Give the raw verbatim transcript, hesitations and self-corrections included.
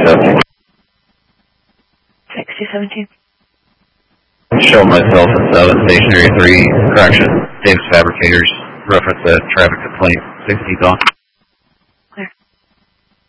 seventeen. sixty seventeen. Show myself at seven, stationary three, correction, Davis Fabricators, reference a traffic complaint, sixteenth on.